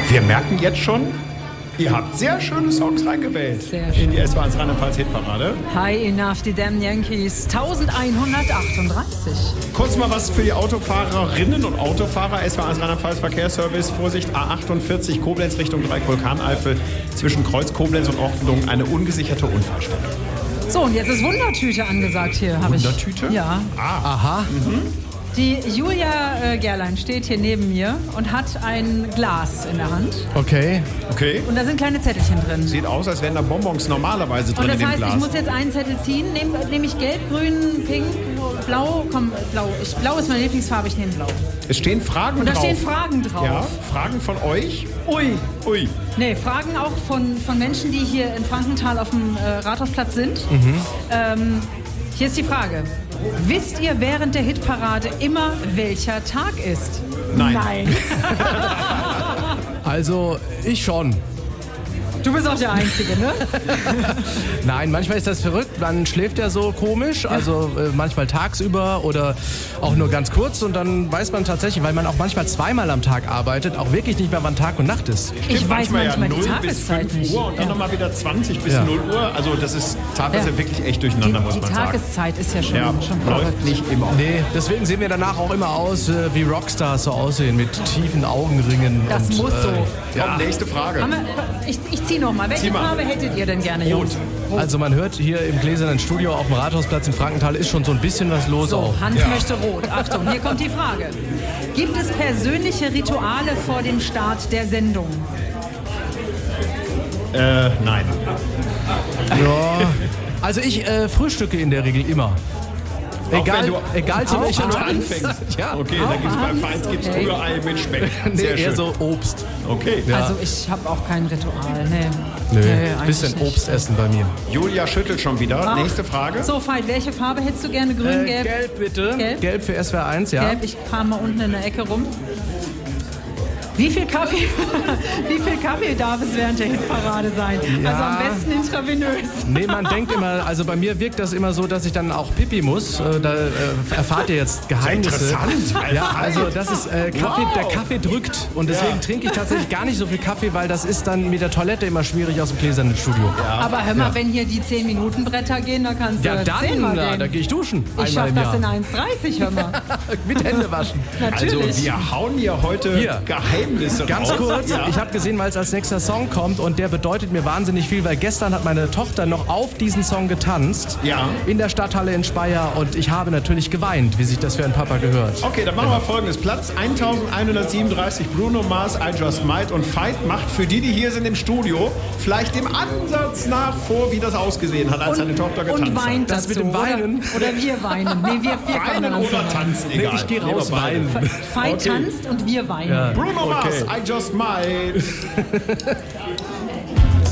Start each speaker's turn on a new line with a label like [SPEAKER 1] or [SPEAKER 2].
[SPEAKER 1] Wir merken jetzt schon, ihr habt sehr schöne Songs reingewählt in die S1 Rheinland-Pfalz Hitparade.
[SPEAKER 2] High Enough, die Damn Yankees, 1138.
[SPEAKER 1] Kurz mal was für die Autofahrerinnen und Autofahrer. S1 Rheinland-Pfalz Verkehrsservice. Vorsicht, A48 Koblenz Richtung Dreieck Vulkaneifel. Zwischen Kreuz Koblenz und Ortendung eine ungesicherte Unfallstelle.
[SPEAKER 2] So, und jetzt ist Wundertüte angesagt hier.
[SPEAKER 1] Wundertüte?
[SPEAKER 2] Ja.
[SPEAKER 1] Aha.
[SPEAKER 2] Die Julia Gerlein steht hier neben mir und hat ein Glas in der Hand.
[SPEAKER 3] Okay.
[SPEAKER 2] Und da sind kleine Zettelchen drin.
[SPEAKER 1] Sieht aus, als wären da Bonbons normalerweise drin
[SPEAKER 2] Und
[SPEAKER 1] in
[SPEAKER 2] das
[SPEAKER 1] dem
[SPEAKER 2] heißt,
[SPEAKER 1] Glas.
[SPEAKER 2] ich muss jetzt einen Zettel ziehen. Nehme ich gelb, grün, pink, blau? Komm, blau. Blau ist meine Lieblingsfarbe, ich nehme blau.
[SPEAKER 1] Es stehen Fragen
[SPEAKER 2] Und da
[SPEAKER 1] drauf.
[SPEAKER 2] stehen Fragen drauf.
[SPEAKER 1] Ja, Fragen von euch. Ui.
[SPEAKER 2] Nee, Fragen auch von Menschen, die hier in Frankenthal auf dem Rathausplatz sind. Hier ist die Frage. Wisst ihr während der Hitparade immer, welcher Tag ist?
[SPEAKER 1] Nein.
[SPEAKER 3] Also, ich schon.
[SPEAKER 2] Du bist auch der Einzige, ne?
[SPEAKER 3] Nein, manchmal ist das verrückt, dann schläft er so komisch, also manchmal tagsüber oder auch nur ganz kurz und dann weiß man tatsächlich, weil man auch manchmal zweimal am Tag arbeitet, auch wirklich nicht mehr, wann Tag und Nacht ist.
[SPEAKER 2] Ich weiß manchmal
[SPEAKER 1] ja
[SPEAKER 2] die
[SPEAKER 1] 0 bis
[SPEAKER 2] Tageszeit
[SPEAKER 1] 5
[SPEAKER 2] nicht.
[SPEAKER 1] Uhr und dann nochmal wieder 20 bis
[SPEAKER 3] Ja.
[SPEAKER 1] 0 Uhr. Also das ist teilweise wirklich echt durcheinander, muss
[SPEAKER 2] Die
[SPEAKER 1] man sagen.
[SPEAKER 2] Tageszeit ist ja schon
[SPEAKER 1] Läuft
[SPEAKER 2] verrückt.
[SPEAKER 1] nicht immer.
[SPEAKER 3] Nee, deswegen sehen wir danach auch immer aus, wie Rockstars so aussehen, mit tiefen Augenringen.
[SPEAKER 2] Das
[SPEAKER 3] und,
[SPEAKER 2] muss so.
[SPEAKER 1] Komm, nächste Frage.
[SPEAKER 2] Ich ziehe nochmal. Welche
[SPEAKER 1] Zieh mal.
[SPEAKER 2] Farbe hättet ihr denn gerne, Jungs?
[SPEAKER 3] Also man hört hier im gläsernen Studio auf dem Rathausplatz in Frankenthal ist schon so ein bisschen was los
[SPEAKER 2] So,
[SPEAKER 3] auch.
[SPEAKER 2] Hans möchte rot. Achtung, hier kommt die Frage. Gibt es persönliche Rituale vor dem Start der Sendung?
[SPEAKER 1] Nein.
[SPEAKER 3] Ja. Also ich frühstücke in der Regel immer. Egal zu welcher
[SPEAKER 1] Auch
[SPEAKER 3] Zeit.
[SPEAKER 1] anfängst.
[SPEAKER 3] Ja.
[SPEAKER 1] Okay, da gibt's bei Feins
[SPEAKER 2] Okay.
[SPEAKER 1] Rührei mit Speck.
[SPEAKER 3] Nee,
[SPEAKER 1] Sehr
[SPEAKER 3] eher
[SPEAKER 1] schön.
[SPEAKER 3] so Obst.
[SPEAKER 1] Okay.
[SPEAKER 3] Ja.
[SPEAKER 2] Also ich habe auch kein Ritual. Nee.
[SPEAKER 3] Nö,
[SPEAKER 2] eigentlich
[SPEAKER 3] bisschen
[SPEAKER 2] nicht.
[SPEAKER 3] Obst essen bei mir.
[SPEAKER 1] Julia schüttelt schon wieder.
[SPEAKER 2] Ach.
[SPEAKER 1] Nächste Frage.
[SPEAKER 2] So, Veit, welche Farbe hättest du gerne? Grün, gelb?
[SPEAKER 3] Gelb bitte.
[SPEAKER 2] Gelb?
[SPEAKER 3] Gelb für SWR 1, ja.
[SPEAKER 2] Gelb, ich fahre mal unten in der Ecke rum. Wie viel Kaffee darf es während der Hitparade sein?
[SPEAKER 3] Ja.
[SPEAKER 2] Also am besten intravenös.
[SPEAKER 3] Nee, man denkt immer, also bei mir wirkt das immer so, dass ich dann auch Pipi muss. Da erfahrt ihr jetzt Geheimnisse.
[SPEAKER 1] Interessant.
[SPEAKER 3] Ja, also das ist Kaffee, der Kaffee drückt und deswegen trinke ich tatsächlich gar nicht so viel Kaffee, weil das ist dann mit der Toilette immer schwierig aus dem gläsernen Studio.
[SPEAKER 2] Aber hör mal, wenn hier die 10-Minuten-Bretter gehen, da kannst du
[SPEAKER 3] Ja,
[SPEAKER 2] 10 Mal
[SPEAKER 3] dann
[SPEAKER 2] gehen.
[SPEAKER 3] da gehe ich duschen.
[SPEAKER 2] Ich
[SPEAKER 3] einmal
[SPEAKER 2] schaff
[SPEAKER 3] im
[SPEAKER 2] das
[SPEAKER 3] Jahr.
[SPEAKER 2] in 1,30, hör mal.
[SPEAKER 3] Mit Hände waschen.
[SPEAKER 2] Natürlich.
[SPEAKER 1] Also wir hauen hier heute
[SPEAKER 3] Hier.
[SPEAKER 1] Geheimnisse
[SPEAKER 3] Ganz
[SPEAKER 1] raus.
[SPEAKER 3] kurz,
[SPEAKER 1] Ja.
[SPEAKER 3] ich habe gesehen, weil es als nächster Song kommt und der bedeutet mir wahnsinnig viel, weil gestern hat meine Tochter noch auf diesen Song getanzt.
[SPEAKER 1] Ja.
[SPEAKER 3] In der Stadthalle in Speyer und ich habe natürlich geweint, wie sich das für ein Papa gehört.
[SPEAKER 1] Okay, dann machen wir folgendes. Platz 1137, Bruno Mars, I Just Might. Und Veit macht für die hier sind im Studio, vielleicht im Ansatz nach vor, wie das ausgesehen hat, als seine Tochter getanzt
[SPEAKER 2] Und weint
[SPEAKER 3] Das
[SPEAKER 2] dazu.
[SPEAKER 3] mit dem Weinen?
[SPEAKER 2] Oder wir weinen. Nee, wir
[SPEAKER 1] hat. Weinen oder tanzen, egal.
[SPEAKER 3] ich gehe
[SPEAKER 1] Nehmen wir
[SPEAKER 3] raus
[SPEAKER 1] beide.
[SPEAKER 3] weinen.
[SPEAKER 2] Veit
[SPEAKER 1] Okay.
[SPEAKER 2] tanzt und wir weinen.
[SPEAKER 3] Ja.
[SPEAKER 1] Bruno Mars,
[SPEAKER 3] Okay.
[SPEAKER 1] I Just Might.